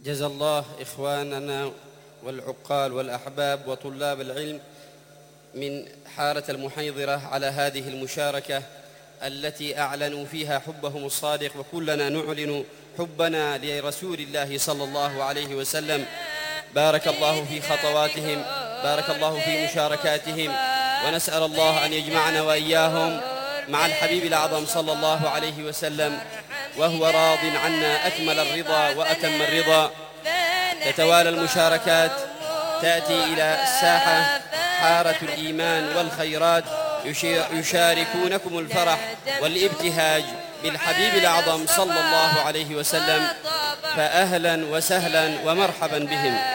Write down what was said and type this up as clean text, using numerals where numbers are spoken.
جزا الله إخواننا والعقال والأحباب وطلاب العلم من حارة المحيضرة على هذه المشاركة التي أعلنوا فيها حبهم الصادق، وكلنا نعلن حبنا لرسول الله صلى الله عليه وسلم. بارك الله في خطواتهم، بارك الله في مشاركاتهم، ونسأل الله أن يجمعنا وإياهم مع الحبيب الأعظم صلى الله عليه وسلم وهو راض عنا أكمل الرضا وأتم الرضا. تتوالى المشاركات تأتي إلى الساحة حارة الإيمان والخيرات، يشاركونكم الفرح والابتهاج بالحبيب الأعظم صلى الله عليه وسلم، فأهلا وسهلا ومرحبا بهم.